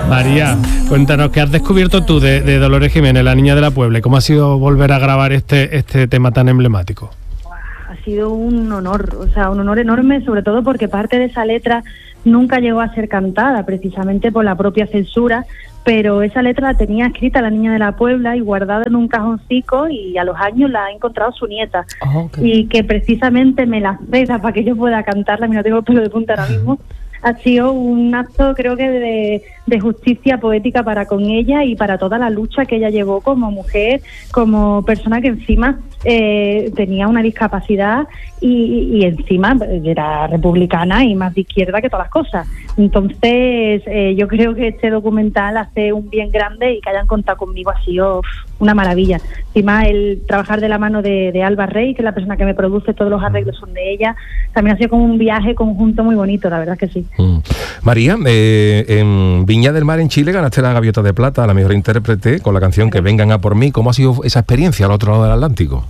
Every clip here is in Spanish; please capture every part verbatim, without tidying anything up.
María, cuéntanos, ¿qué has descubierto tú de, de Dolores Jiménez, la niña de la Puebla? ¿Cómo ha sido volver a grabar este, este tema tan emblemático? Ha sido un honor, o sea, un honor enorme, sobre todo porque parte de esa letra nunca llegó a ser cantada, precisamente por la propia censura, pero esa letra la tenía escrita la niña de la Puebla y guardada en un cajoncico, y a los años la ha encontrado su nieta. Oh, okay. Y que precisamente me la ceda para que yo pueda cantarla, mira, tengo el pelo de punta ahora mismo. Ha sido un acto, creo que de, de justicia poética para con ella y para toda la lucha que ella llevó como mujer, como persona que encima eh, tenía una discapacidad y, y encima era republicana y más de izquierda que todas las cosas. Entonces eh, yo creo que este documental hace un bien grande, y que hayan contado conmigo ha sido una maravilla. Encima el trabajar de la mano de, de Alba Rey, que es la persona que me produce, todos los arreglos son de ella, también ha sido como un viaje conjunto muy bonito, la verdad que sí. Mm. María, eh, en Viña del Mar, en Chile, ganaste la Gaviota de Plata a la mejor intérprete con la canción Que vengan a por mí. ¿Cómo ha sido esa experiencia al otro lado del Atlántico?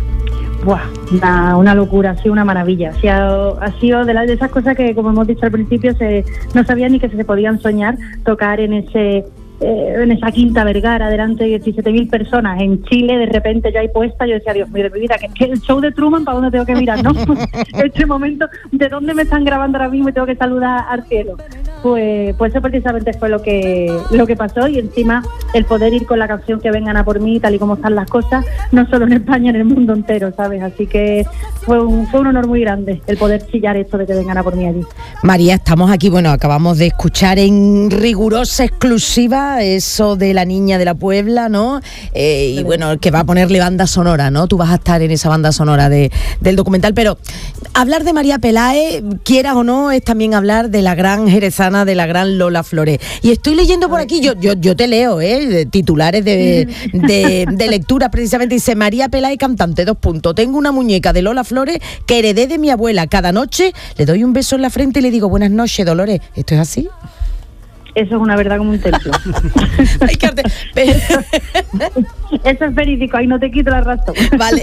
Buah, una, una locura, ha sido una maravilla. Ha sido, ha sido de, las, de esas cosas que, como hemos dicho al principio, se, no sabía ni que se podían soñar, tocar en ese... Eh, en esa Quinta Vergara delante de diecisiete mil personas en Chile. De repente ya hay puesta, yo decía, Dios mío de mi vida, que, que el show de Truman, ¿para dónde tengo que mirar? ¿No? Este momento, ¿de dónde me están grabando ahora mismo y tengo que saludar al cielo? Pues, pues eso precisamente fue lo que lo que pasó, y encima el poder ir con la canción Que vengan a por mí, tal y como están las cosas, no solo en España, en el mundo entero, ¿sabes? Así que fue un, fue un honor muy grande el poder chillar esto de Que vengan a por mí allí. María, estamos aquí, bueno, acabamos de escuchar en rigurosa exclusiva eso de la niña de la Puebla, ¿no? Eh, y bueno, que va a ponerle banda sonora, ¿no? Tú vas a estar en esa banda sonora de, del documental, pero hablar de María Peláez, quieras o no, es también hablar de la gran jerezana, de la gran Lola Flores. Y estoy leyendo por aquí, yo yo, yo te leo, ¿eh? De titulares de, de, de lectura, precisamente, dice María Peláez, cantante, dos puntos. Tengo una muñeca de Lola Flores que heredé de mi abuela. Cada noche le doy un beso en la frente y le digo, buenas noches, Dolores. ¿Esto es así? Eso es una verdad como un templo. Ay, Carte, eso, eso es verídico, ahí no te quito la razón. Vale.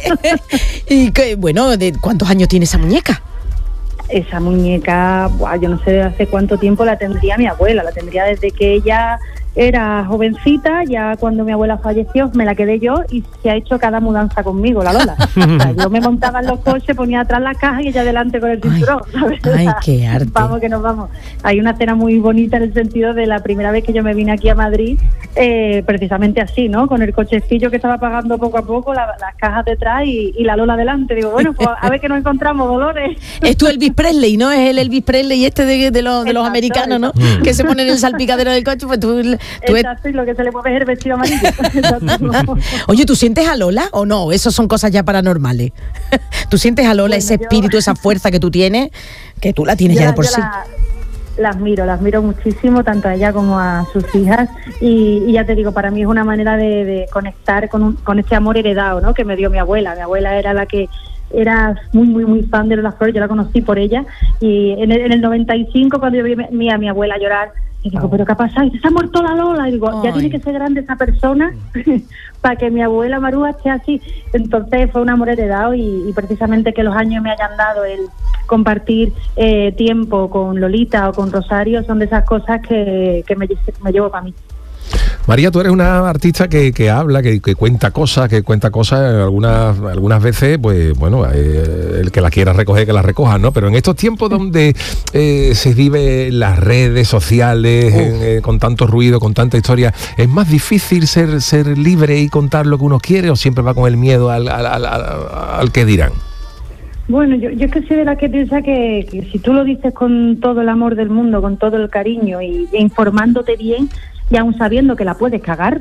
Y que, bueno, ¿de cuántos años tiene esa muñeca? Esa muñeca, buah, yo no sé de hace cuánto tiempo la tendría mi abuela. La tendría desde que ella era jovencita. Ya cuando mi abuela falleció me la quedé yo, y se ha hecho cada mudanza conmigo, la Lola. O sea, yo me montaba en los coches, ponía atrás la caja y ella adelante con el cinturón, ¿sabes? Ay, qué arte. Vamos que nos vamos. Hay una escena muy bonita en el sentido de la primera vez que yo me vine aquí a Madrid, eh, precisamente así, ¿no? Con el cochecillo que estaba pagando poco a poco, la, las cajas detrás y, y la Lola adelante. Digo, bueno, pues a ver que nos encontramos, Dolores. Es tú Elvis Presley, ¿no? Es el Elvis Presley este de, de, los, de los Exacto, americanos, ¿no? Mm. Que se ponen en el salpicadero del coche, pues tú... tú Exacto, y lo que se le mueve es el vestido amarillo. Oye, ¿tú sientes a Lola o no? Eso son cosas ya paranormales. ¿Tú sientes a Lola, bueno, ese espíritu, yo... esa fuerza que tú tienes, que tú la tienes ya, ya de por sí? La... Las miro, las miro muchísimo, tanto a ella como a sus hijas, y, y ya te digo, para mí es una manera de, de conectar con, un, con este amor heredado, ¿no? Que me dio mi abuela. Mi abuela era la que era muy, muy, muy fan de Lola Flores, yo la conocí por ella, y en el, en el noventa y cinco, cuando yo vi a mi abuela llorar, y digo, ¿pero qué ha pasado? Y dice, se ha muerto la Lola. Y digo, Ay. ya tiene que ser grande esa persona para que mi abuela Marúa esté así. Entonces fue un amor heredado, y, y precisamente que los años me hayan dado el compartir eh, tiempo con Lolita o con Rosario son de esas cosas que, que me, me llevo para mí. María, tú eres una artista que, que habla, que, que cuenta cosas, que cuenta cosas algunas algunas veces, pues bueno, eh, el que la quiera recoger, que la recoja, ¿no? Pero en estos tiempos donde eh, se vive las redes sociales, en, eh, con tanto ruido, con tanta historia, ¿es más difícil ser ser libre y contar lo que uno quiere, o siempre va con el miedo al, al, al, al, al que dirán? Bueno, yo, yo es que soy de la que piensa que, que si tú lo dices con todo el amor del mundo, con todo el cariño y, e informándote bien, y aún sabiendo que la puedes cagar,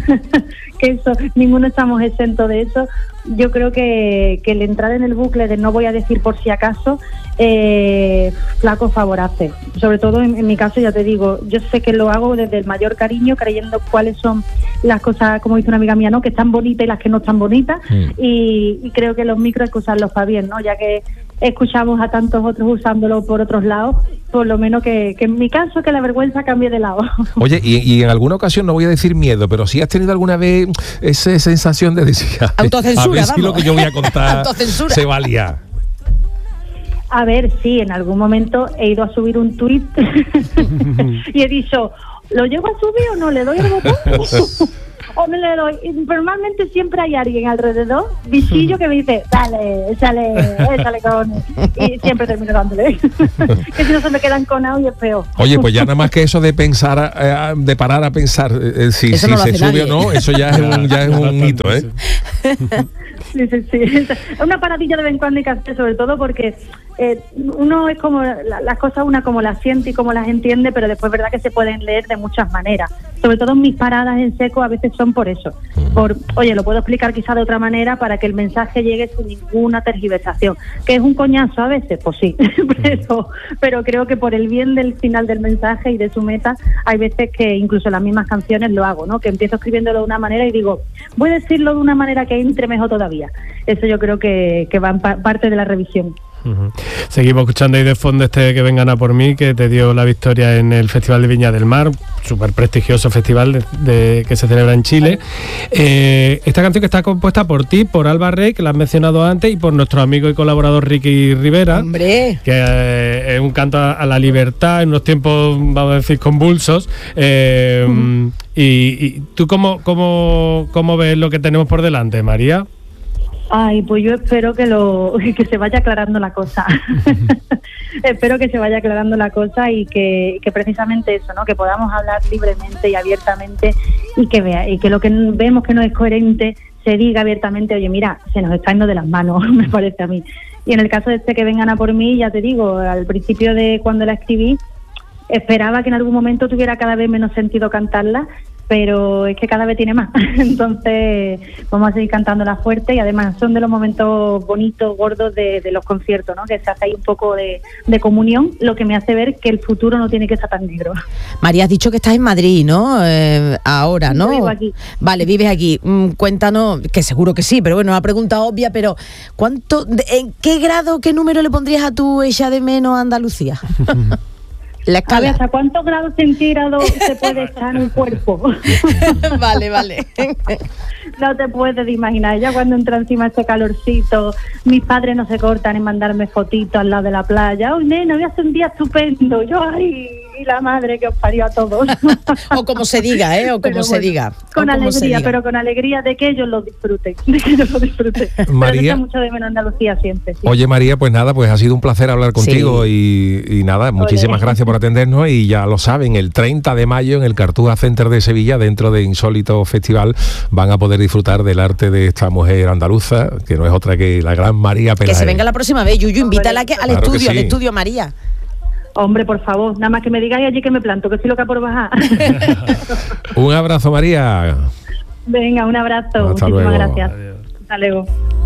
que eso, ninguno estamos exentos de eso, yo creo que, que el entrar en el bucle de no voy a decir por si acaso, eh, flaco favor hace. Sobre todo en, en mi caso, ya te digo, yo sé que lo hago desde el mayor cariño, creyendo cuáles son las cosas, como dice una amiga mía, ¿no? Que están bonitas y las que no están bonitas, mm. y, y creo que los micros hay que usarlos para bien, ¿no? Ya que escuchamos a tantos otros usándolo por otros lados, por lo menos que, que en mi caso que la vergüenza cambie de lado. Oye, y, y en alguna ocasión, no voy a decir miedo, pero si has tenido alguna vez esa sensación de decir, autocensura, a ver si vamos. lo que yo voy a contar se valía. A ver, sí, en algún momento he ido a subir un tuit y he dicho, ¿lo llego a subir o no? ¿Le doy el botón? O me le doy. Y normalmente siempre hay alguien alrededor, bichillo, que me dice, dale, échale, échale con. Y siempre termino dándole. Que si no se me quedan conados y es peor. Oye, pues ya nada más que eso de pensar, eh, de parar a pensar eh, si, si no se sube nadie. o no, eso ya es un, ya es un hito, ¿eh? Sí, sí, sí. Es una paradilla de vez en cuando hay que hacer, sobre todo porque eh, uno es como la, las cosas, una como las siente y como las entiende, pero después es verdad que se pueden leer de muchas maneras. Sobre todo mis paradas en seco a veces son por eso. Por, oye, lo puedo explicar quizá de otra manera para que el mensaje llegue sin ninguna tergiversación. ¿Que es un coñazo a veces? Pues sí, pero, pero creo que por el bien del final del mensaje y de su meta, hay veces que incluso en las mismas canciones lo hago, ¿no? Que empiezo escribiéndolo de una manera y digo, voy a decirlo de una manera que entre mejor todavía. Eso yo creo que, que va en pa- parte de la revisión. Uh-huh. Seguimos escuchando ahí de fondo este Que vengan a por mí, que te dio la victoria en el Festival de Viña del Mar, súper prestigioso festival de, de, que se celebra en Chile. Eh, esta canción que está compuesta por ti, por Alba Rey, que la has mencionado antes, y por nuestro amigo y colaborador Ricky Rivera. ¡Hombre! Que eh, es un canto a, a la libertad en unos tiempos, vamos a decir, convulsos. Eh, uh-huh. y, y tú, ¿cómo, cómo, ¿cómo ves lo que tenemos por delante, María? Ay, pues yo espero que lo que se vaya aclarando la cosa. Espero que se vaya aclarando la cosa y que, que precisamente eso, ¿no? Que podamos hablar libremente y abiertamente y que vea y que lo que vemos que no es coherente se diga abiertamente, oye, mira, se nos está yendo de las manos, me parece a mí. Y en el caso de este Que vengan a por mí, ya te digo, al principio de cuando la escribí, esperaba que en algún momento tuviera cada vez menos sentido cantarla, pero es que cada vez tiene más. Entonces vamos a seguir cantándola fuerte y además son de los momentos bonitos, gordos de, de los conciertos, ¿no? Que se hace ahí un poco de, de comunión, lo que me hace ver que el futuro no tiene que estar tan negro. María, has dicho que estás en Madrid, ¿no? Eh, ahora, ¿no? Yo vivo aquí. Vale, vives aquí. Mm, cuéntanos, que seguro que sí, pero bueno, una pregunta obvia, pero ¿cuánto, de, ¿en qué grado, qué número le pondrías a tu Echa de menos a Andalucía? La escala. A ver, ¿hasta cuántos grados centígrados se puede estar en un cuerpo? Vale, vale. No te puedes imaginar. Ya cuando entra encima este calorcito, mis padres no se cortan en mandarme fotitos al lado de la playa. ¡Uy, nena, voy a hacer un día estupendo! Yo, ¡ay! Y la madre que os parió a todos. O como se diga, ¿eh? O como Pero se bueno, diga. Con o como alegría, pero con alegría de que ellos lo disfruten. De que ellos lo disfruten. María. Pero mucho de menos Andalucía siempre. Sí. Oye, María, pues nada, pues ha sido un placer hablar contigo sí. y, y nada, muchísimas Oye. gracias por atendernos y ya lo saben, el treinta de mayo en el Cartuja Center de Sevilla, dentro de Insólito Festival, van a poder disfrutar del arte de esta mujer andaluza, que no es otra que la gran María Pelaez. Que se venga la próxima vez, Yuyu, invítala que, al Claro estudio, que sí. al estudio, María. Hombre, por favor, nada más que me digáis allí que me planto, que estoy loca por bajar. Un abrazo, María. Venga, un abrazo. Hasta Muchísimas luego. gracias. Adiós. Hasta luego.